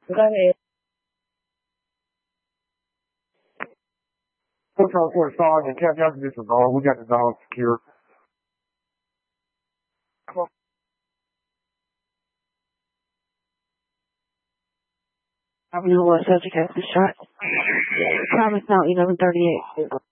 Go ahead. What's our for a song and Cap, y'all can get the dog. We got the dog secure. You know what subject has been shot? Time is now 11:38.